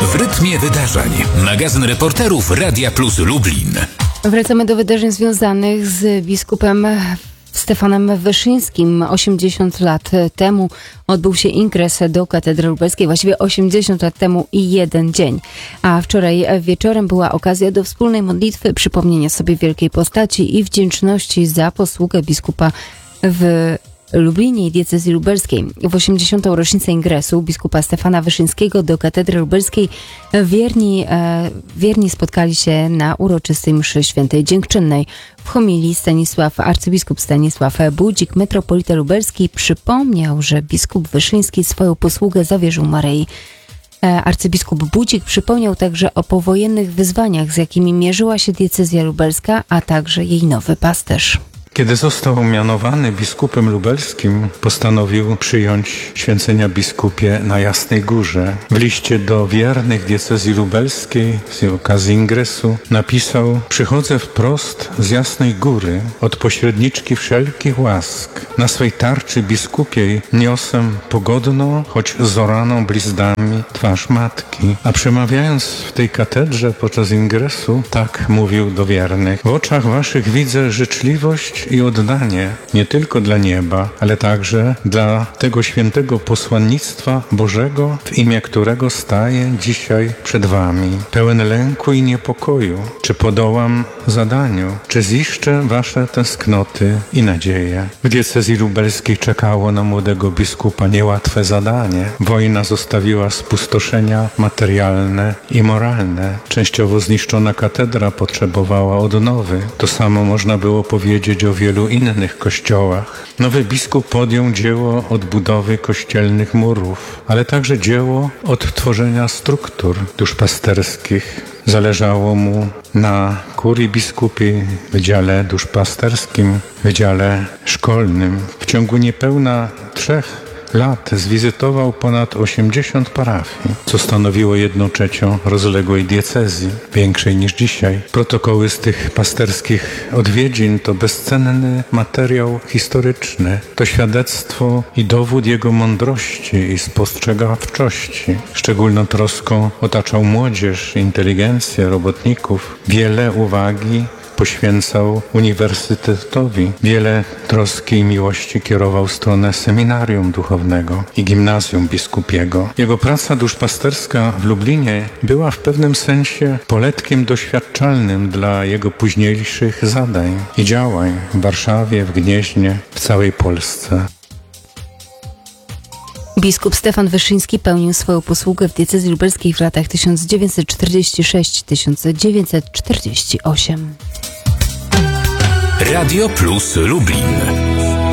W rytmie wydarzeń. Magazyn reporterów Radia Plus Lublin. Wracamy do wydarzeń związanych z biskupem Stefanem Wyszyńskim. 80 lat temu odbył się ingres do katedry lubelskiej, właściwie 80 lat temu i jeden dzień. A wczoraj wieczorem była okazja do wspólnej modlitwy, przypomnienia sobie wielkiej postaci i wdzięczności za posługę biskupa w Lublinie i diecezji lubelskiej. W 80. rocznicę ingresu biskupa Stefana Wyszyńskiego do katedry lubelskiej wierni spotkali się na uroczystej mszy świętej dziękczynnej. W homilii arcybiskup Stanisław Budzik, metropolita lubelski, przypomniał, że biskup Wyszyński swoją posługę zawierzył Maryi. Arcybiskup Budzik przypomniał także o powojennych wyzwaniach, z jakimi mierzyła się diecezja lubelska, a także jej nowy pasterz. Kiedy został mianowany biskupem lubelskim, postanowił przyjąć święcenia biskupie na Jasnej Górze. W liście do wiernych diecezji lubelskiej z okazji ingresu napisał: przychodzę wprost z Jasnej Góry, od pośredniczki wszelkich łask. Na swej tarczy biskupiej niosę pogodną, choć zoraną blizdami, twarz matki. A przemawiając w tej katedrze podczas ingresu, tak mówił do wiernych: w oczach waszych widzę życzliwość i oddanie nie tylko dla nieba, ale także dla tego świętego posłannictwa Bożego, w imię którego staję dzisiaj przed wami, pełen lęku i niepokoju. Czy podołam zadaniu? Czy ziszczę wasze tęsknoty i nadzieje? W diecezji lubelskiej czekało na młodego biskupa niełatwe zadanie. Wojna zostawiła spustoszenia materialne i moralne. Częściowo zniszczona katedra potrzebowała odnowy. To samo można było powiedzieć o wielu innych kościołach. Nowy biskup podjął dzieło odbudowy kościelnych murów, ale także dzieło odtworzenia struktur duszpasterskich. Zależało mu na kurii biskupiej, wydziale duszpasterskim, wydziale szkolnym. W ciągu niespełna 3 lat zwizytował ponad 80 parafii, co stanowiło 1/3 rozległej diecezji, większej niż dzisiaj. Protokoły z tych pasterskich odwiedzin to bezcenny materiał historyczny. To świadectwo i dowód jego mądrości i spostrzegawczości. Szczególną troską otaczał młodzież, inteligencję, robotników. Wiele uwagi poświęcał uniwersytetowi. Wiele troski i miłości kierował w stronę seminarium duchownego i gimnazjum biskupiego. Jego praca duszpasterska w Lublinie była w pewnym sensie poletkiem doświadczalnym dla jego późniejszych zadań i działań w Warszawie, w Gnieźnie, w całej Polsce. Biskup Stefan Wyszyński pełnił swoją posługę w diecezji lubelskiej w latach 1946-1948. Radio Plus Lublin.